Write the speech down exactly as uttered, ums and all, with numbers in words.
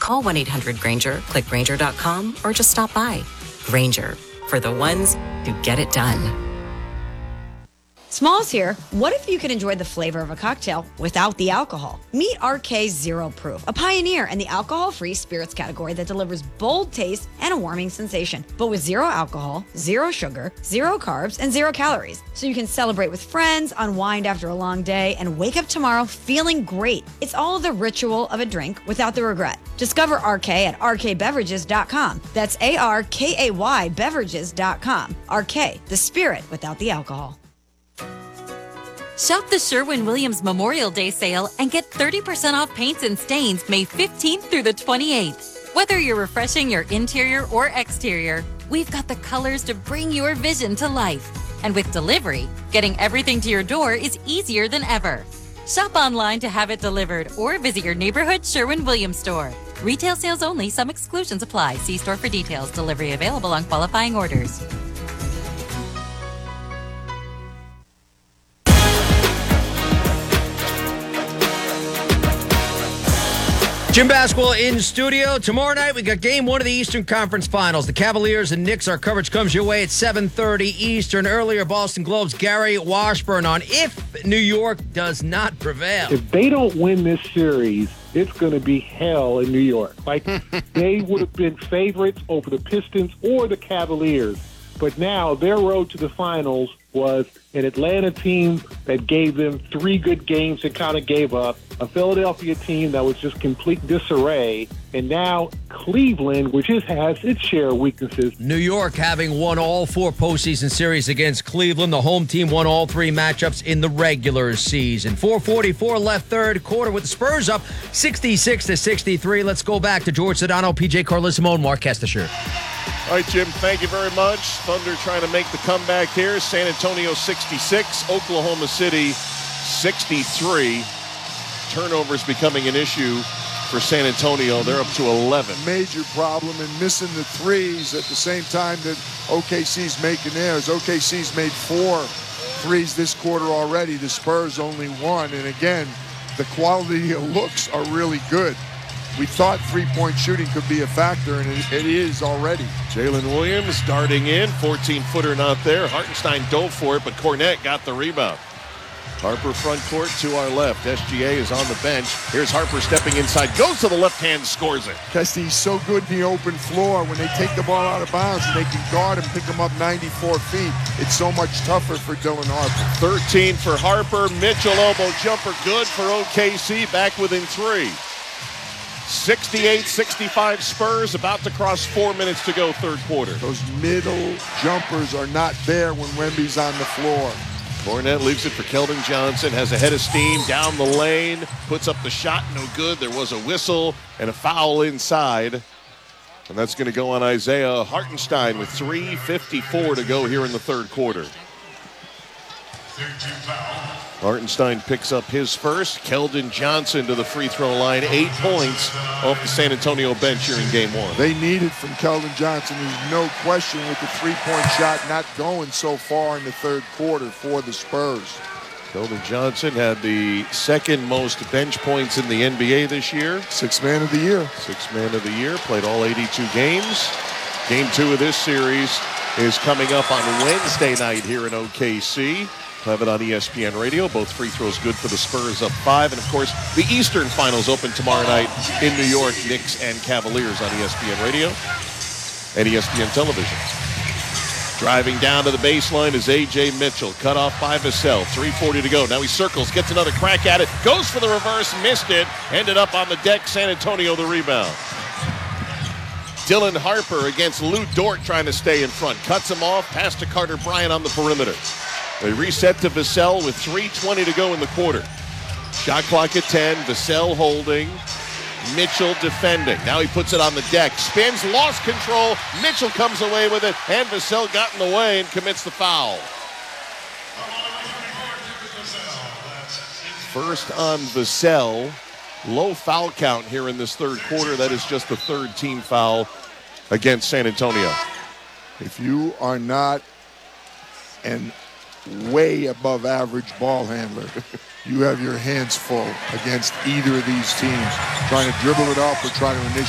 Call one eight hundred Grainger, click Grainger dot com, or just stop by. Grainger, for the ones who get it done. Smalls here. What if you could enjoy the flavor of a cocktail without the alcohol? Meet R K Zero Proof, a pioneer in the alcohol-free spirits category that delivers bold taste and a warming sensation, but with zero alcohol, zero sugar, zero carbs, and zero calories. So you can celebrate with friends, unwind after a long day, and wake up tomorrow feeling great. It's all the ritual of a drink without the regret. Discover R K at R K beverages dot com. That's A R K A Y beverages dot com. R K, the spirit without the alcohol. Shop the Sherwin-Williams Memorial Day sale and get thirty percent off paints and stains May fifteenth through the twenty-eighth. Whether you're refreshing your interior or exterior, we've got the colors to bring your vision to life. And with delivery, getting everything to your door is easier than ever. Shop online to have it delivered or visit your neighborhood Sherwin-Williams store. Retail sales only. Some exclusions apply. See store for details. Delivery available on qualifying orders. Jim Basketball in studio. Tomorrow night, we got game one of the Eastern Conference Finals. The Cavaliers and Knicks. Our coverage comes your way at seven thirty Eastern. Earlier, Boston Globe's Gary Washburn on if New York does not prevail. If they don't win this series, it's going to be hell in New York. Like, they would have been favorites over the Pistons or the Cavaliers. But now their road to the finals was an Atlanta team that gave them three good games and kind of gave up, a Philadelphia team that was just complete disarray, and now Cleveland, which is, has its share of weaknesses. New York having won all four postseason series against Cleveland. The home team won all three matchups in the regular season. four forty-four left third quarter with the Spurs up sixty-six to sixty-three. Let's go back to George Sedano, P J Carlissimo, and Mark Kestisher. All right, Jim, thank you very much. Thunder trying to make the comeback here. San Antonio sixty-six, Oklahoma City sixty-three. Turnovers becoming an issue for San Antonio. They're up to eleven. Major problem in missing the threes at the same time that O K C's making theirs. O K C's made four threes this quarter already. The Spurs only one. And again, the quality of looks are really good. We thought three-point shooting could be a factor, and it, it is already. Jalen Williams darting in, fourteen-footer not there. Hartenstein dove for it, but Cornette got the rebound. Harper front court to our left. S G A is on the bench. Here's Harper stepping inside, goes to the left hand, scores it. Kesty, he's so good in the open floor. When they take the ball out of bounds and they can guard him, pick him up ninety-four feet, it's so much tougher for Dylan Harper. thirteen for Harper. Mitchell elbow jumper good for O K C, back within three. sixty-eight sixty-five Spurs, about to cross four minutes to go third quarter. Those middle jumpers are not there when Wemby's on the floor. Cornette leaves it for Keldon Johnson, has a head of steam down the lane, puts up the shot, no good. There was a whistle and a foul inside. And that's going to go on Isaiah Hartenstein with three fifty-four to go here in the third quarter. Hartenstein picks up his first. Keldon Johnson to the free throw line. Eight points off the San Antonio bench here in game one. They need it from Keldon Johnson. There's no question with the three-point shot not going so far in the third quarter for the Spurs. Keldon Johnson had the second most bench points in the N B A this year. Sixth man of the year. Sixth man of the year. Played all eighty-two games. Game two of this series is coming up on Wednesday night here in O K C. We'll have it on E S P N Radio. Both free throws good for the Spurs, up five. And, of course, the Eastern Finals open tomorrow night in New York. Knicks and Cavaliers on E S P N Radio and E S P N Television. Driving down to the baseline is A J Mitchell. Cut off by Vassell. three forty to go. Now he circles, gets another crack at it. Goes for the reverse, missed it. Ended up on the deck. San Antonio the rebound. Dylan Harper against Lou Dort trying to stay in front. Cuts him off. Pass to Carter Bryant on the perimeter. They reset to Vassell with three twenty to go in the quarter. Shot clock at ten. Vassell holding. Mitchell defending. Now he puts it on the deck. Spins, lost control. Mitchell comes away with it. And Vassell got in the way and commits the foul. First on Vassell. Low foul count here in this third quarter. That is just the third team foul against San Antonio. If you are not an way above average ball handler, you have your hands full against either of these teams, trying to dribble it up or trying to initiate.